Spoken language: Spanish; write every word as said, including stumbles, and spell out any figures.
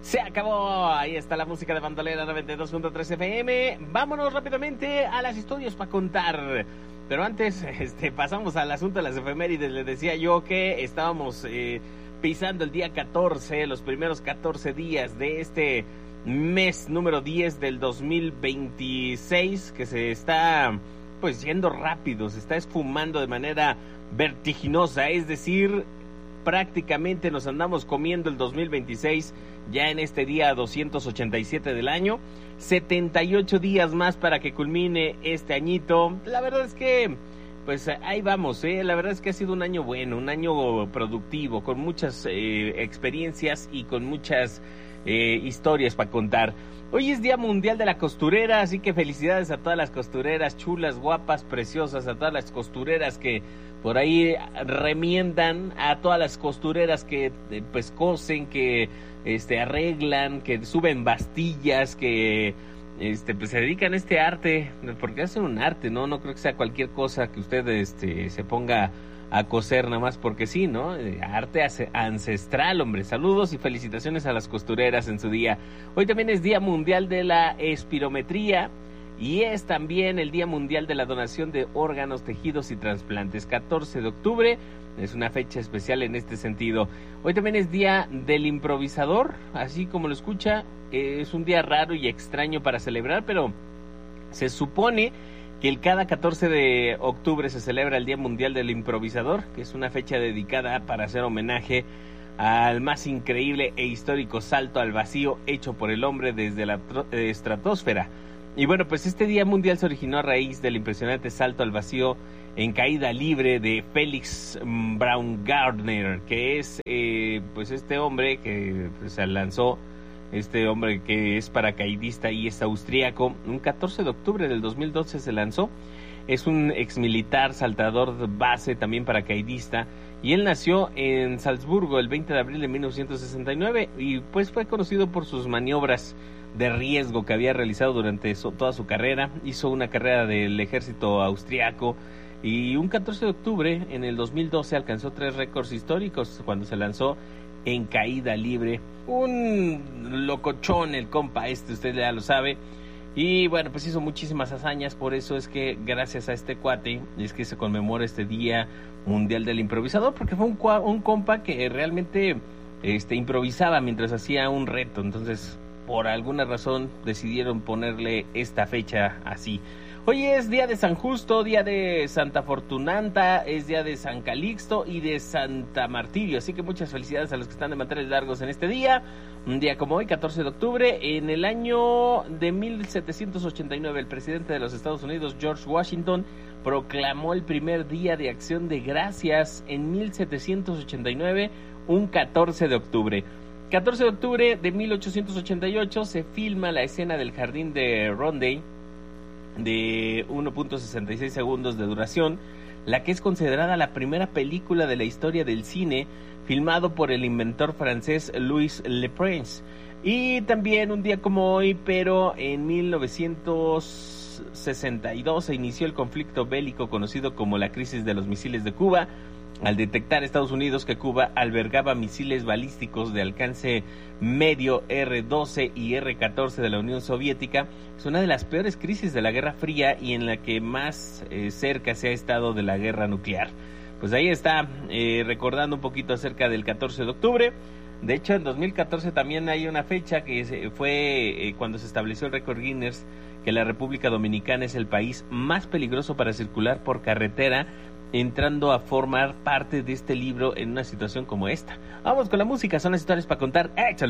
Se acabó, ahí está la música de Bandolera noventa y dos punto tres F M. Vámonos rápidamente a las historias para contar. Pero antes, este, pasamos al asunto de las efemérides. Les decía yo que estábamos eh, pisando el día catorce, los primeros catorce días de este mes número diez del dos mil veintiséis, que se está pues yendo rápido, se está esfumando de manera vertiginosa, es decir, prácticamente nos andamos comiendo el dos mil veintiséis ya en este día doscientos ochenta y siete del año, setenta y ocho días más para que culmine este añito. La verdad es que pues ahí vamos, ¿eh? La verdad es que ha sido un año bueno, un año productivo, con muchas eh, experiencias y con muchas eh, historias para contar. Hoy es Día Mundial de la Costurera, así que felicidades a todas las costureras chulas, guapas, preciosas, a todas las costureras que por ahí remiendan, a todas las costureras que pues cosen, que este arreglan, que suben bastillas, que este pues se dedican a este arte, porque hacen un arte, no no creo que sea cualquier cosa que usted este se ponga a coser nada más porque sí, ¿no? Arte ancestral, hombre. Saludos y felicitaciones a las costureras en su día. Hoy también es Día Mundial de la Espirometría y es también el Día Mundial de la Donación de Órganos, Tejidos y Trasplantes. catorce de octubre es una fecha especial en este sentido. Hoy también es Día del Improvisador, así como lo escucha. Es un día raro y extraño para celebrar, pero se supone que el cada catorce de octubre se celebra el Día Mundial del Improvisador, que es una fecha dedicada para hacer homenaje al más increíble e histórico salto al vacío hecho por el hombre desde la estratosfera. Y bueno, pues este Día Mundial se originó a raíz del impresionante salto al vacío en caída libre de Felix Baumgartner, que es eh, pues este hombre que pues, se lanzó, este hombre que es paracaidista y es austríaco. Un catorce de octubre del dos mil doce se lanzó. Es un exmilitar, saltador de base, también paracaidista, y él nació en Salzburgo el veinte de abril de mil novecientos sesenta y nueve y pues fue conocido por sus maniobras de riesgo que había realizado durante so, toda su carrera. Hizo una carrera del ejército austriaco y un catorce de octubre en el dos mil doce alcanzó tres récords históricos cuando se lanzó en caída libre. Un locochón el compa este, usted ya lo sabe. Y bueno, pues hizo muchísimas hazañas, por eso es que gracias a este cuate es que se conmemora este Día Mundial del Improvisador, porque fue un, un compa que realmente este, improvisaba mientras hacía un reto. Entonces, por alguna razón decidieron ponerle esta fecha así. Hoy es Día de San Justo, Día de Santa Fortunata, es Día de San Calixto y de Santa Martirio, así que muchas felicidades a los que están de manteles largos en este día. Un día como hoy, catorce de octubre, en el año de mil setecientos ochenta y nueve, el presidente de los Estados Unidos, George Washington, proclamó el primer Día de Acción de Gracias en mil setecientos ochenta y nueve, un catorce de octubre. catorce de octubre de mil ochocientos ochenta y ocho se filma la escena del jardín de Ronday, de uno punto sesenta y seis segundos de duración, la que es considerada la primera película de la historia del cine filmado por el inventor francés Louis Le Prince. Y también un día como hoy, pero en mil novecientos sesenta y dos se inició el conflicto bélico conocido como la crisis de los misiles de Cuba, al detectar Estados Unidos que Cuba albergaba misiles balísticos de alcance medio erre doce y erre catorce de la Unión Soviética. Es una de las peores crisis de la Guerra Fría y en la que más eh, cerca se ha estado de la guerra nuclear. Pues ahí está, eh, recordando un poquito acerca del catorce de octubre. De hecho, en dos mil catorce también hay una fecha que fue eh, cuando se estableció el récord Guinness, que la República Dominicana es el país más peligroso para circular por carretera, entrando a formar parte de este libro en una situación como esta. Vamos con la música, son las historias para contar. ¡Échale!